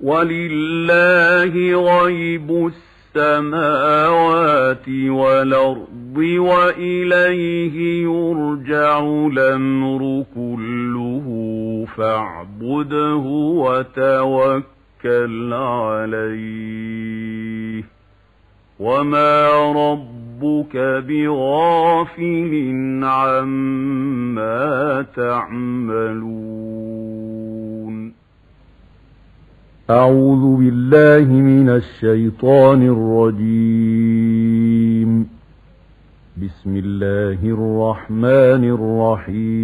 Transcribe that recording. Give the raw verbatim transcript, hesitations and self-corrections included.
ولله غيب السماوات والأرض وإليه يرجع الأمر كله فاعبده وتوكل عليه وما ربك بغافل عما تعملون. أعوذ بالله من الشيطان الرجيم. بسم الله الرحمن الرحيم. الرحيم. ألف لام ميم. ذلك الكتاب لا ريب فيه هدى للمتقين الذين يؤمنون بالغيب ويقيمون الصلاة ومما رزقناهم ينفقون. والذين يبيتون لربهم سجدا وقياما